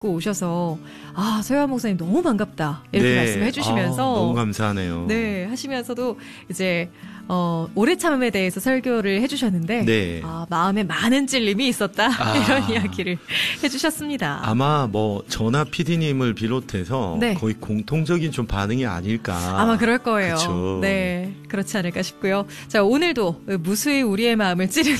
오셔서 서혜원 목사님 너무 반갑다 이렇게 말씀해 주시면서 너무 감사하네요. 네, 하시면서도 이제 오래 참음에 대해서 설교를 해주셨는데 마음에 많은 찔림이 있었다 이런 이야기를 해주셨습니다. 아마 전하 PD님을 비롯해서 거의 공통적인 좀 반응이 아닐까. 아마 그럴 거예요. 그쵸. 네, 그렇지 않을까 싶고요. 자, 오늘도 무수히 우리의 마음을 찌르는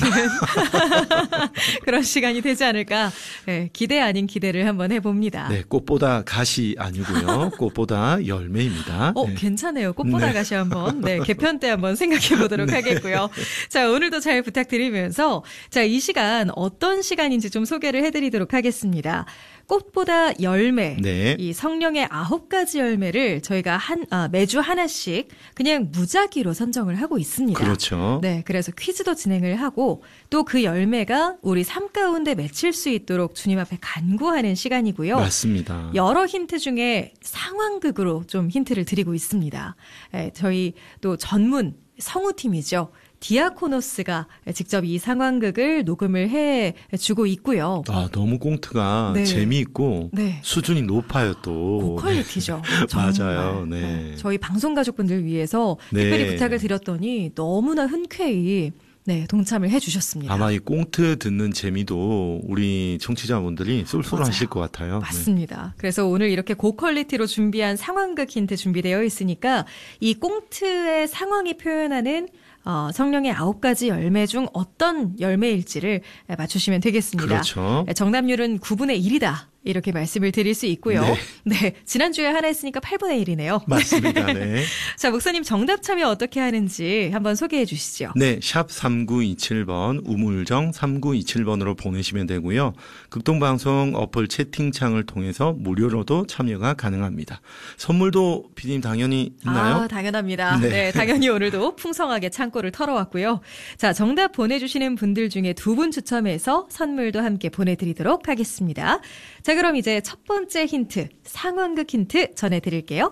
그런 시간이 되지 않을까. 네, 기대 아닌 기대를 한번 해봅니다. 네, 꽃보다 가시 아니고요. 꽃보다 열매입니다. 네. 괜찮아요. 꽃보다 가시 한번 개편 때 한번 생각해 보도록 하겠고요. 자, 오늘도 잘 부탁드리면서 자, 이 시간 어떤 시간인지 좀 소개를 해드리도록 하겠습니다. 꽃보다 열매, 이 성령의 9가지 열매를 저희가 매주 하나씩 그냥 무작위로 선정을 하고 있습니다. 그렇죠. 네, 그래서 퀴즈도 진행을 하고 또 그 열매가 우리 삶 가운데 맺힐 수 있도록 주님 앞에 간구하는 시간이고요. 맞습니다. 여러 힌트 중에 상황극으로 좀 힌트를 드리고 있습니다. 저희 또 전문 성우팀이죠. 디아코노스가 직접 이 상황극을 녹음을 해주고 있고요. 너무 꽁트가 재미있고 수준이 높아요 또. 고퀄리티죠. 맞아요. 네. 저희 방송 가족분들 위해서 특별히 부탁을 드렸더니 너무나 흔쾌히 동참을 해주셨습니다. 아마 이 꽁트 듣는 재미도 우리 청취자분들이 쏠쏠하실 것 같아요. 맞습니다. 그래서 오늘 이렇게 고퀄리티로 준비한 상황극 힌트 준비되어 있으니까 이 꽁트의 상황이 표현하는 성령의 9가지 열매 중 어떤 열매일지를 맞추시면 되겠습니다. 그렇죠. 정답률은 9분의 1이다. 이렇게 말씀을 드릴 수 있고요. 네. 지난주에 하나 했으니까 8분의 1이네요. 맞습니다. 네. 자, 목사님 정답 참여 어떻게 하는지 한번 소개해 주시죠. 네. 샵 3927번, 우물정 3927번으로 보내시면 되고요. 극동방송 어플 채팅창을 통해서 무료로도 참여가 가능합니다. 선물도 피디님 당연히 있나요? 당연합니다. 네. 당연히 오늘도 풍성하게 창고를 털어왔고요. 자, 정답 보내주시는 분들 중에 2분 추첨해서 선물도 함께 보내드리도록 하겠습니다. 자, 그럼 이제 첫 번째 힌트, 상황극 힌트 전해드릴게요.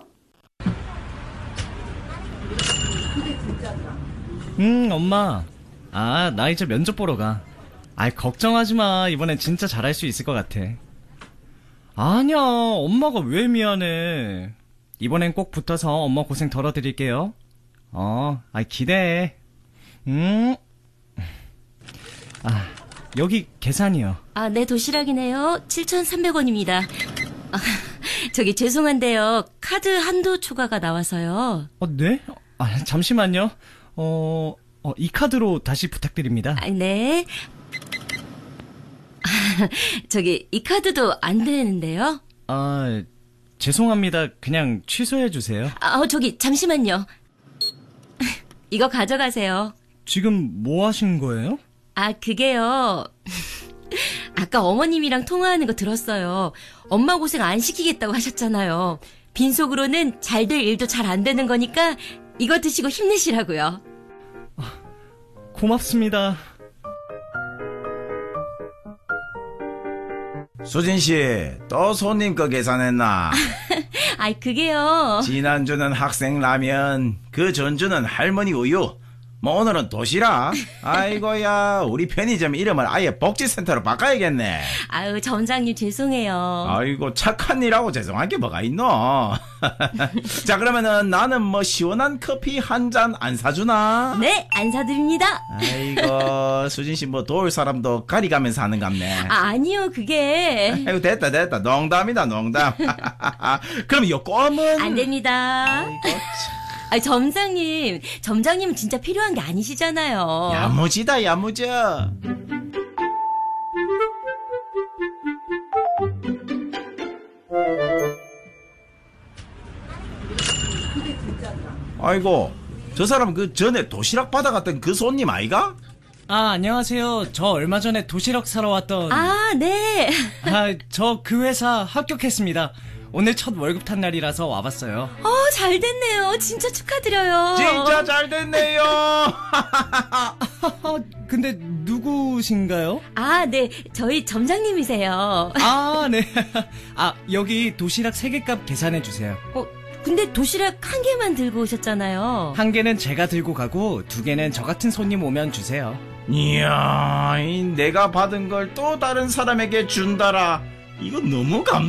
엄마. 나 이제 면접 보러 가. 걱정하지 마. 이번엔 진짜 잘할 수 있을 것 같아. 아니야, 엄마가 왜 미안해. 이번엔 꼭 붙어서 엄마 고생 덜어드릴게요. 기대해. 여기 계산이요. 네, 도시락이네요. 7,300원입니다. 저기 죄송한데요. 카드 한도 초과가 나와서요. 네? 잠시만요. 이 카드로 다시 부탁드립니다. 네. 저기 이 카드도 안 되는데요. 죄송합니다. 그냥 취소해 주세요. 저기 잠시만요. 이거 가져가세요. 지금 뭐 하신 거예요? 그게요. 아까 어머님이랑 통화하는 거 들었어요. 엄마 고생 안 시키겠다고 하셨잖아요. 빈속으로는 잘 될 일도 잘 안 되는 거니까 이거 드시고 힘내시라고요. 고맙습니다. 수진씨, 또 손님 거 계산했나? 그게요. 지난주는 학생 라면, 그 전주는 할머니 우유, 오늘은 도시락. 아이고야, 우리 편의점 이름을 아예 복지센터로 바꿔야겠네. 점장님 죄송해요. 아이고, 착한 일하고 죄송한 게 뭐가 있노? 자, 그러면은 나는 시원한 커피 한 잔 안 사주나? 네, 안 사드립니다. 아이고, 수진씨 도울 사람도 가리가면서 하는 갑네. 아니요, 그게. 아이고, 됐다. 농담이다, 농담. 그럼 요 껌은? 안 됩니다. 아이고, 점장님은 진짜 필요한 게 아니시잖아요. 야무지다, 야무져. 아이고, 저 사람 그 전에 도시락 받아갔던 그 손님 아이가? 안녕하세요. 저 얼마 전에 도시락 사러 왔던. 네. 저 그 회사 합격했습니다. 오늘 첫 월급 탄 날이라서 와봤어요. 잘 됐네요. 진짜 축하드려요. 진짜 잘 됐네요. 근데 누구신가요? 네. 저희 점장님이세요. 네. 여기 도시락 3개값 계산해주세요. 근데 도시락 1개만 들고 오셨잖아요. 1개는 제가 들고 가고 2개는 저 같은 손님 오면 주세요. 이야, 내가 받은 걸 또 다른 사람에게 준다라. 이거 너무 감